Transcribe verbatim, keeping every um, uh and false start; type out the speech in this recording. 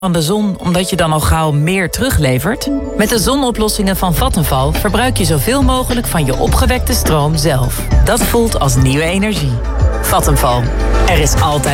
van de zon omdat je dan al gauw meer teruglevert? Met de zonoplossingen van Vattenfall verbruik je zoveel mogelijk van je opgewekte stroom zelf. Dat voelt als nieuwe energie. Vattenfall. Er is altijd